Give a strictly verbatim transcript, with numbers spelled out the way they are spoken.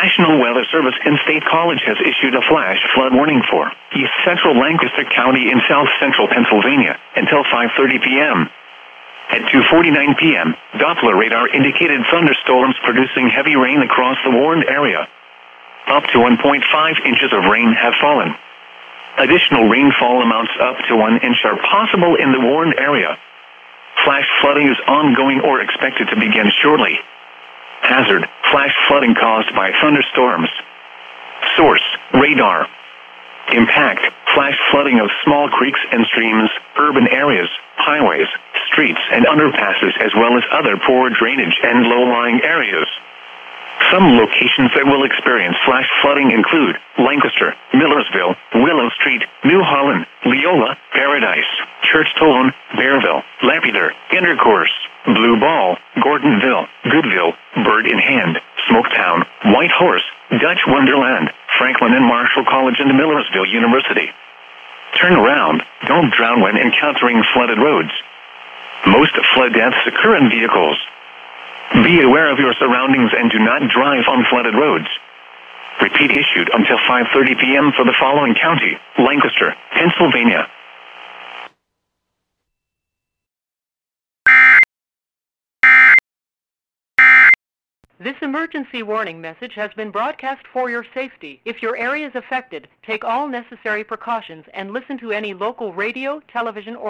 National Weather Service in State College has issued a flash flood warning for east central Lancaster County in south central Pennsylvania until five thirty p.m. At two forty-nine p.m., Doppler radar indicated thunderstorms producing heavy rain across the warned area. Up to one point five inches of rain have fallen. Additional rainfall amounts up to one inch are possible in the warned area. Flash flooding is ongoing or expected to begin shortly. Hazard: flash flooding caused by thunderstorms. Source: radar. Impact: flash flooding of small creeks and streams, urban areas, highways, streets and underpasses, as well as other poor drainage and low-lying areas. Some locations that will experience flash flooding include Lancaster, Millersville, Willow Street, New Holland, Leola, Paradise, Churchtone, Bearville, Lapeter, Intercourse, Blue Ball, Gordonville, Goodville, Bird in Hand, Smoketown, White Horse, Dutch Wonderland, Franklin and Marshall College, and Millersville University. Turn around. Don't drown when encountering flooded roads. Most flood deaths occur in vehicles. Be aware of your surroundings and do not drive on flooded roads. Repeat: issued until five thirty p.m. for the following county: Lancaster, Pennsylvania. This emergency warning message has been broadcast for your safety. If your area is affected, take all necessary precautions and listen to any local radio, television, or